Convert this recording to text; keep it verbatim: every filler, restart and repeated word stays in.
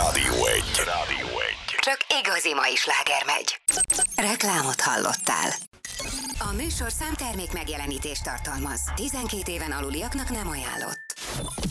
Rádió egy. Rádió egy. Csak igazi mai sláger megy. Reklámot hallottál. A műsor számtermék megjelenítést tartalmaz. tizenkét éven aluliaknak nem ajánlott.